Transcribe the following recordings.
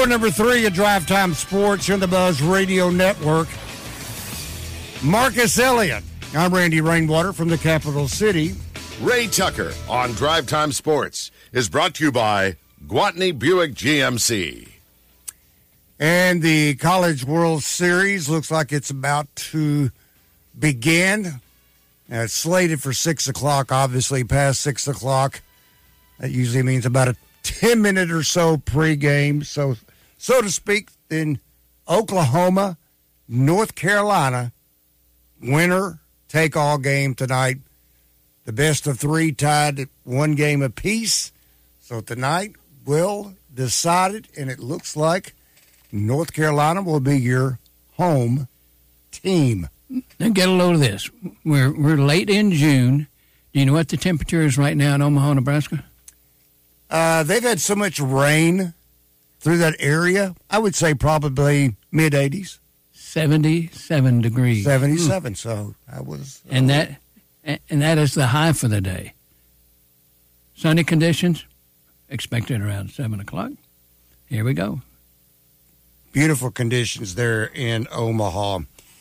Hour number 3 of Drive Time Sports here on the Buzz Radio Network. Marcus Elliott. I'm Randy Rainwater from the capital city. Ray Tucker on Drive Time Sports is brought to you by Gwatney Buick GMC. And the College World Series looks like it's about to begin. It's slated for 6 o'clock, obviously past 6 o'clock. That usually means about a 10-minute or so pregame, so to speak. In Oklahoma, North Carolina, winner-take-all game tonight. The best of 3 tied at 1 game apiece. So tonight will decide it, and it looks like North Carolina will be your home team. Now get a load of this. We're late in June. Do you know what the temperature is right now in Omaha, Nebraska? They've had so much rain through that area. I would say probably mid-80s. 77 degrees. 77, so that was... And that is the high for the day. Sunny conditions expected around 7 o'clock. Here we go. Beautiful conditions there in Omaha.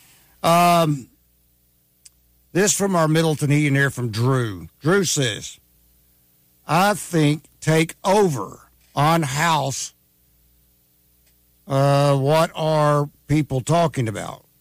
This from our Middleton Heating here from Drew. Drew says, I think take over on house. What are people talking about?